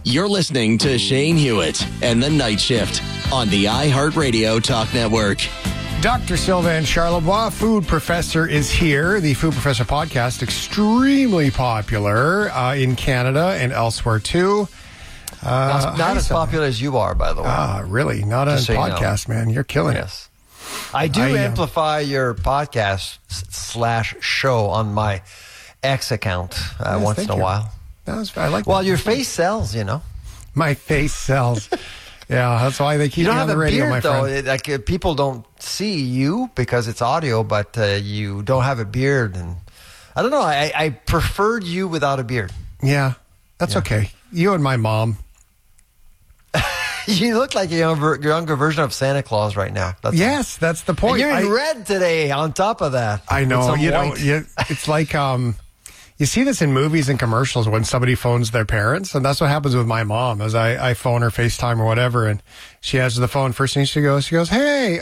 You're listening to Shane Hewitt and the Night Shift on the iHeartRadio Talk Network. Dr. Sylvain Charlebois, food professor, is here. The Food Professor podcast, extremely popular in Canada and elsewhere too. Not as popular as you are, by the way. Really? Not a podcast, man. You're killing it. I do amplify your podcast / show on my X account once in a while. I like well, that. your face sells, you know. My face sells. Yeah, that's why they keep me on the radio, my friend. You don't have a beard, though. Like, people don't see you because it's audio, but you don't have a beard. And I don't know. I preferred you without a beard. Yeah, that's okay. You and my mom. You look like a younger version of Santa Claus right now. That's the point. And you're in red today on top of that. I know. It's like... You see this in movies and commercials when somebody phones their parents, and that's what happens with my mom. As I phone her, FaceTime or whatever, and she answers the phone. First thing she goes, "Hey,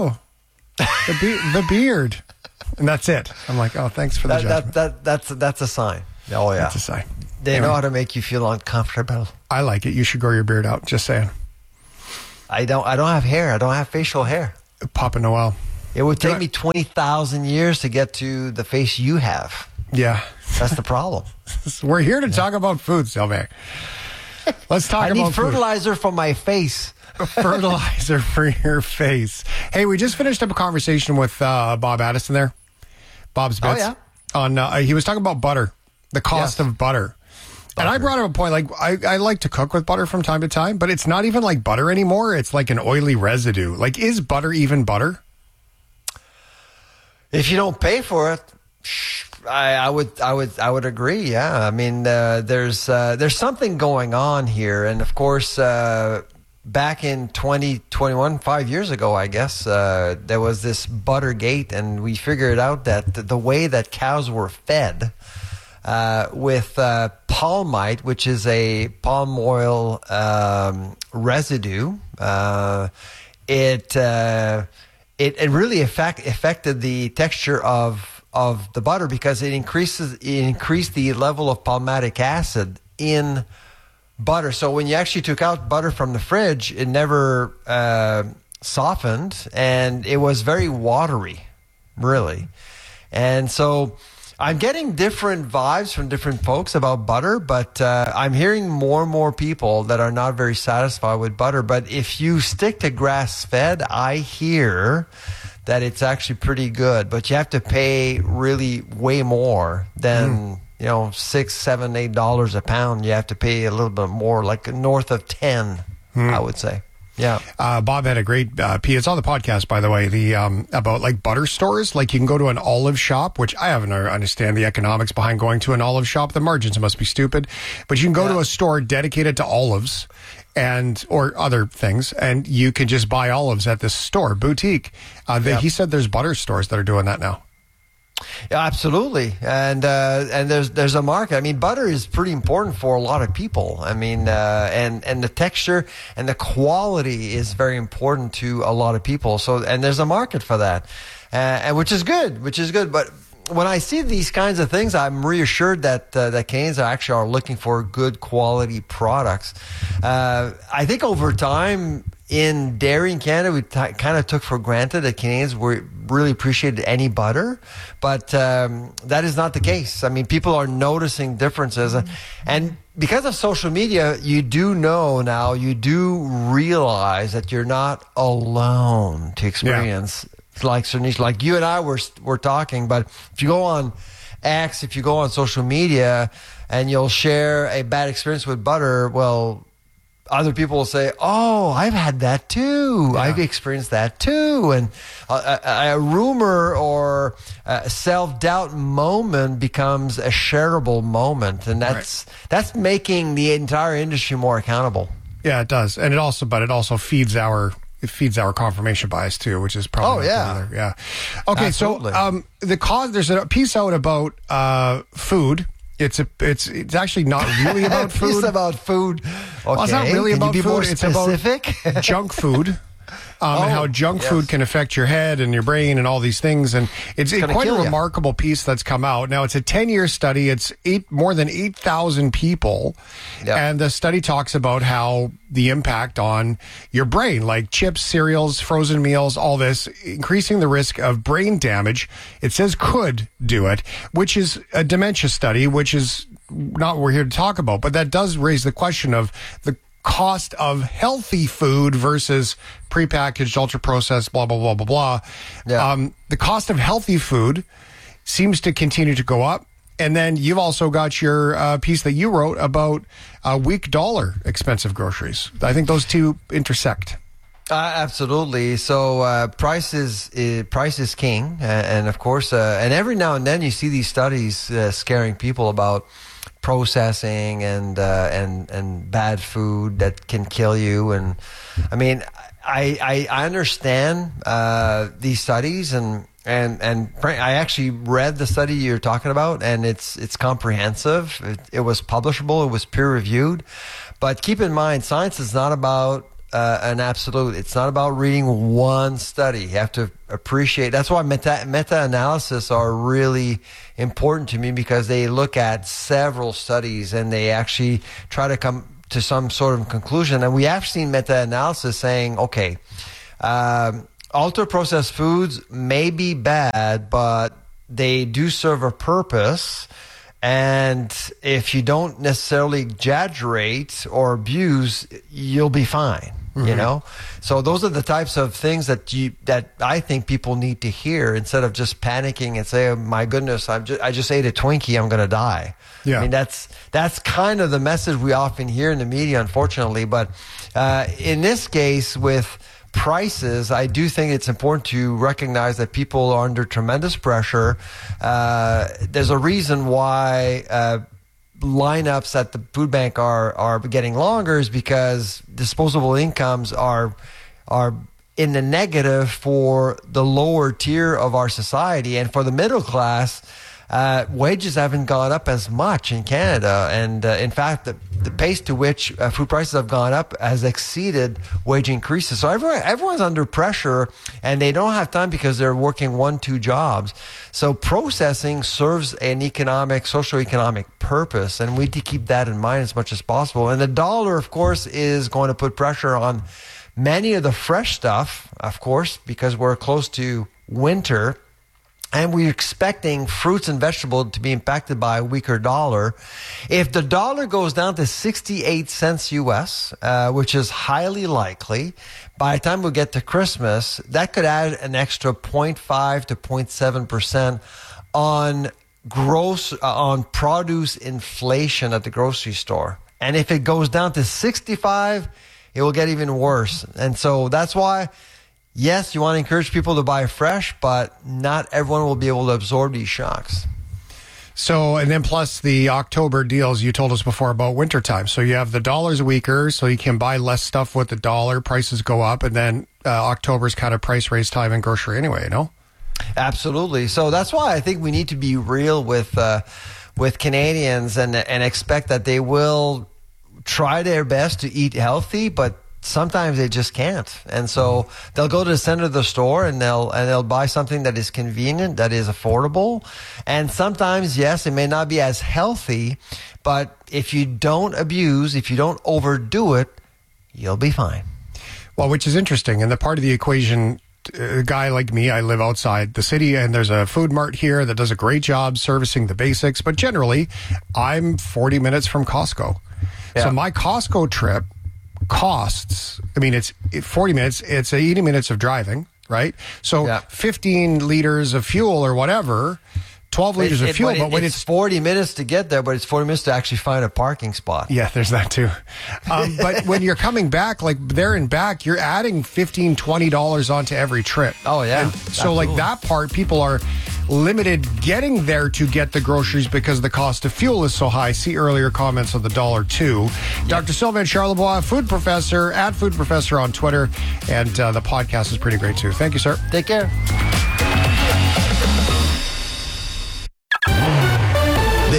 the beard," and that's it. I'm like, "Oh, thanks for the judgment." That's a sign. Oh yeah, that's a sign. They know how to make you feel uncomfortable. I like it. You should grow your beard out. Just saying. I don't have hair. I don't have facial hair. Papa Noel. It would take me 20,000 years to get to the face you have. Yeah. That's the problem. We're here to talk about food, Sylvain. Let's talk about food. Fertilizer for my face. Fertilizer for your face. Hey, we just finished up a conversation with Bob Addison there. Bob's Bits. Oh, yeah. He was talking about butter, the cost of butter. And I brought up a point, like, I like to cook with butter from time to time, but it's not even like butter anymore. It's like an oily residue. Like, is butter even butter? If you don't pay for it, I would agree. Yeah, I mean, there's something going on here, and of course, back in 2021, 5 year ago, I guess, there was this Buttergate, and we figured out that the way that cows were fed with palmite, which is a palm oil residue, it really affected the texture of the butter because it increased the level of palmitic acid in butter. So when you actually took out butter from the fridge, it never softened, and it was very watery, really. And so I'm getting different vibes from different folks about butter, but I'm hearing more and more people that are not very satisfied with butter. But if you stick to grass-fed, I hear that it's actually pretty good, but you have to pay really way more than $6, $7, $8 a pound. You have to pay a little bit more, like north of 10, I would say. Yeah. Bob had a great it's on the podcast, by the way, about like butter stores. Like, you can go to an olive shop, which I haven't understand the economics behind going to an olive shop. The margins must be stupid, but you can go to a store dedicated to olives or other things, and you can just buy olives at this store, boutique. He said there's butter stores that are doing that now. Yeah, absolutely, and there's a market. I mean, butter is pretty important for a lot of people. I mean, and the texture and the quality is very important to a lot of people. So, and there's a market for that, and which is good. But when I see these kinds of things, I'm reassured that Canadians are looking for good quality products. I think over time in dairy in Canada, we kind of took for granted that Canadians really appreciated any butter, but that is not the case. I mean, people are noticing differences, and because of social media, you do realize that you're not alone to experience. Like you and I were talking, but if you go on X, if you go on social media, and you'll share a bad experience with butter, well, other people will say, "Oh, I've had that too. Yeah. I've experienced that too." And a rumor or a self-doubt moment becomes a shareable moment, and that's making the entire industry more accountable. Yeah, it does, and it also feeds our confirmation bias too, which is probably yeah. Okay, absolutely. So there's a piece out about food. It's actually not really about food. It's about food. Okay. Well, it's not really about food. More specific? It's about junk food. and how junk food can affect your head and your brain and all these things. And it's quite a remarkable piece that's come out. Now, it's a 10-year study. It's more than 8,000 people. Yep. And the study talks about how the impact on your brain, like chips, cereals, frozen meals, all this, increasing the risk of brain damage. It says could do it, which is a dementia study, which is not what we're here to talk about. But that does raise the question of the cost of healthy food versus prepackaged, ultra-processed, blah, blah, blah, blah, blah. Yeah. The cost of healthy food seems to continue to go up. And then you've also got your piece that you wrote about weak dollar expensive groceries. I think those two intersect. Absolutely. So price is king, and of course, and every now and then you see these studies scaring people about processing and bad food that can kill you. And I mean, I understand these studies and I actually read the study you're talking about, and it's comprehensive. It was publishable. It was peer reviewed. But keep in mind, science is not about an absolute. It's not about reading one study. You have to appreciate. That's why meta-analysis are really important to me, because they look at several studies and they actually try to come to some sort of conclusion. And we have seen meta-analysis saying, okay, ultra-processed foods may be bad, but they do serve a purpose. And if you don't necessarily exaggerate or abuse, you'll be fine. Mm-hmm. You know, so those are the types of things that I think people need to hear, instead of just panicking and say, oh, "My goodness, I just ate a Twinkie, I'm going to die." Yeah. I mean, that's kind of the message we often hear in the media, unfortunately. But in this case, with prices, I do think it's important to recognize that people are under tremendous pressure. There's a reason why lineups at the food bank are getting longer, is because disposable incomes are in the negative for the lower tier of our society, and for the middle class. Wages haven't gone up as much in Canada, and in fact, the pace to which food prices have gone up has exceeded wage increases. So everyone's under pressure, and they don't have time because they're working 1-2 jobs. So processing serves an socioeconomic purpose, and we need to keep that in mind as much as possible. And the dollar, of course, is going to put pressure on many of the fresh stuff, of course, because we're close to winter. And we're expecting fruits and vegetables to be impacted by a weaker dollar. If the dollar goes down to 68 cents US, which is highly likely, by the time we get to Christmas, that could add an extra 0.5 to 0.7% on produce inflation at the grocery store. And if it goes down to 65, it will get even worse. And so that's why, yes, you want to encourage people to buy fresh, but not everyone will be able to absorb these shocks. So, and then plus the October deals you told us before about wintertime. So you have the dollar's weaker, so you can buy less stuff with the dollar. Prices go up, and then October's kind of price raise time in grocery anyway, no? Absolutely. So that's why I think we need to be real with Canadians and expect that they will try their best to eat healthy, but sometimes they just can't. And so they'll go to the center of the store and they'll buy something that is convenient, that is affordable. And sometimes, yes, it may not be as healthy, but if you don't abuse, if you don't overdo it, you'll be fine. Well, which is interesting. And the part of the equation, a guy like me, I live outside the city, and there's a food mart here that does a great job servicing the basics. But generally, I'm 40 minutes from Costco. Yeah. So my Costco trip costs, I mean, it's 40 minutes, it's 80 minutes of driving, right? So 15 liters of fuel or whatever, 12 liters of fuel. But when it's 40 minutes to get there, but it's 40 minutes to actually find a parking spot. Yeah, there's that too. But when you're coming back, like there and back, you're adding $15, $20 onto every trip. Oh, yeah. And so like that part, people are limited getting there to get the groceries because the cost of fuel is so high. See earlier comments on the $1 too. Yep. Dr. Sylvain Charlebois, food professor, @Food Professor on Twitter, and the podcast is pretty great too. Thank you, sir. Take care. This is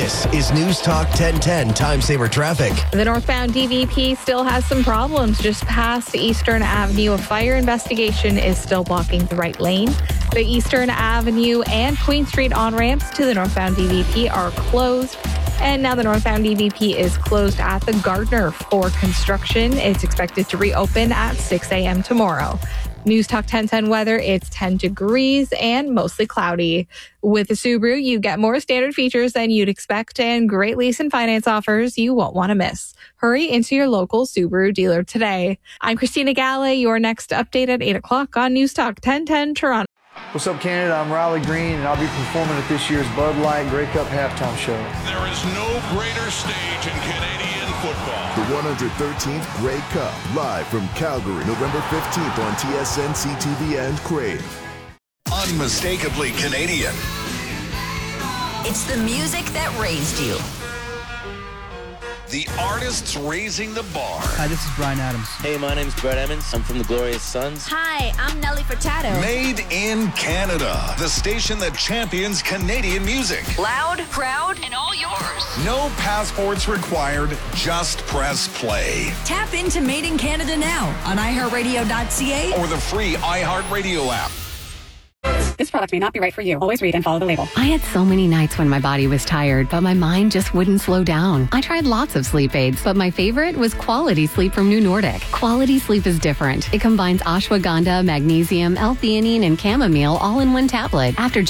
today's News Talk 1010 Time Saver Traffic. The northbound DVP still has some problems just past Eastern Avenue. A fire investigation is still blocking the right lane. The Eastern Avenue and Queen Street on-ramps to the northbound DVP are closed. And now the northbound DVP is closed at the Gardner for construction. It's expected to reopen at 6 a.m. tomorrow. News Talk 1010 weather, it's 10 degrees and mostly cloudy. With the Subaru, you get more standard features than you'd expect and great lease and finance offers you won't want to miss. Hurry into your local Subaru dealer today. I'm Christina Galley, your next update at 8 o'clock on News Talk 1010 Toronto. What's up, Canada? I'm Riley Green, and I'll be performing at this year's Bud Light Grey Cup halftime show. There is no greater stage in Canadian football. The 113th Grey Cup, live from Calgary, November 15th on TSN, CTV, and Crave. Unmistakably Canadian. It's the music that raised you. The artists raising the bar. Hi, this is Bryan Adams. Hey, my name's Brett Emmons. I'm from the Glorious Sons. Hi, I'm Nelly Furtado. Made in Canada. The station that champions Canadian music. Loud, proud, and all yours. No passports required. Just press play. Tap into Made in Canada now on iHeartRadio.ca or the free iHeartRadio app. This product may not be right for you. Always read and follow the label. I had so many nights when my body was tired, but my mind just wouldn't slow down. I tried lots of sleep aids, but my favorite was Quality Sleep from New Nordic. Quality Sleep is different. It combines ashwagandha, magnesium, L-theanine, and chamomile all in one tablet. After